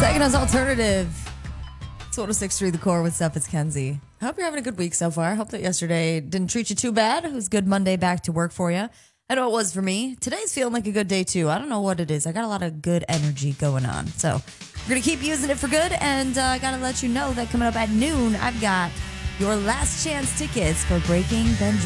Saginaws Alternative. It's 106.3 The Core. What's up? It's Kenzie. I hope you're having a good week so far. I hope that yesterday didn't treat you too bad. It was a good Monday back to work for you. I know it was for me. Today's feeling like a good day too. I don't know what it is. I got a lot of good energy going on. So we're going to keep using it for good. And I got to let you know that coming up at noon, I've got your last chance tickets for Breaking Benjamin.